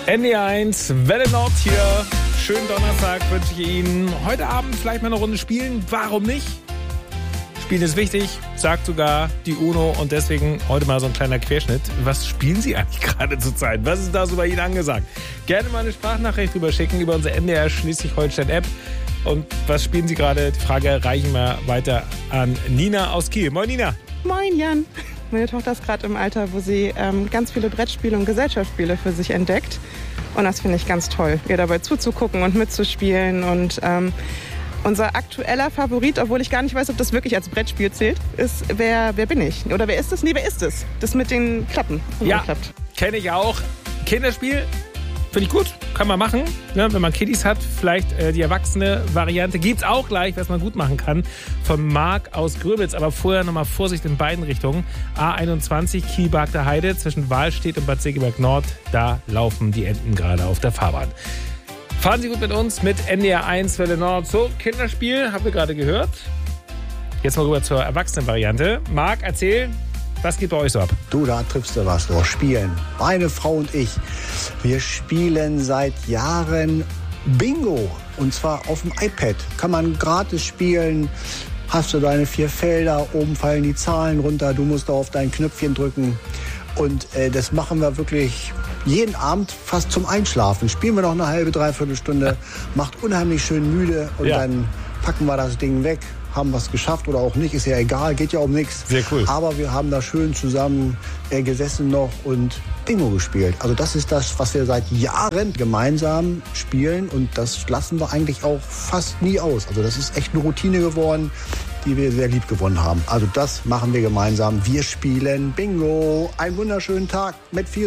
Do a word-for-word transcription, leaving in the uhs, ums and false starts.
N D R eins, Welle Nord hier. Schönen Donnerstag wünsche ich Ihnen. Heute Abend vielleicht mal eine Runde spielen. Warum nicht? Spielen ist wichtig, sagt sogar die UNO. Und deswegen heute mal so ein kleiner Querschnitt. Was spielen Sie eigentlich gerade zur Zeit? Was ist da so bei Ihnen angesagt? Gerne mal eine Sprachnachricht rüberschicken über unsere N D R Schleswig-Holstein-App. Und was spielen Sie gerade? Die Frage reichen wir weiter an Nina aus Kiel. Moin, Nina. Moin, Jan. Meine Tochter ist gerade im Alter, wo sie ähm, ganz viele Brettspiele und Gesellschaftsspiele für sich entdeckt. Und das finde ich ganz toll, ihr dabei zuzugucken und mitzuspielen. Und ähm, unser aktueller Favorit, obwohl ich gar nicht weiß, ob das wirklich als Brettspiel zählt, ist Wer, wer bin ich? Oder wer ist es? Nee, wer ist es? Das mit den Klappen. Ja, kenne ich auch. Kinderspiel, finde ich gut, kann man machen. Ne? Wenn man Kiddies hat, vielleicht äh, die erwachsene Variante. Gibt's auch gleich, was man gut machen kann. Von Marc aus Gröbitz. Aber vorher nochmal Vorsicht in beiden Richtungen. A einundzwanzig, Kiel-Bargter Heide, zwischen Wahlstedt und Bad Segeberg Nord. Da laufen die Enten gerade auf der Fahrbahn. Fahren Sie gut mit uns mit N D R eins Welle Nord. So, Kinderspiel, haben wir gerade gehört. Jetzt mal rüber zur Erwachsenen-Variante. Marc, erzähl, was geht bei euch so ab? Du, da triffst du was, doch spielen. Meine Frau und ich, wir spielen seit Jahren Bingo. Und zwar auf dem iPad. Kann man gratis spielen. Hast du deine vier Felder, oben fallen die Zahlen runter. Du musst da auf dein Knöpfchen drücken. Und äh, das machen wir wirklich jeden Abend fast zum Einschlafen. Spielen wir noch eine halbe, dreiviertel Stunde. Macht unheimlich schön müde. Und ja. Dann packen wir das Ding weg. Haben was geschafft oder auch nicht, ist ja egal, geht ja um nichts. Sehr cool. Aber wir haben da schön zusammen äh, gesessen noch und Bingo gespielt. Also das ist das, was wir seit Jahren gemeinsam spielen und das lassen wir eigentlich auch fast nie aus. Also das ist echt eine Routine geworden, die wir sehr lieb gewonnen haben. Also das machen wir gemeinsam. Wir spielen Bingo. Einen wunderschönen Tag mit viel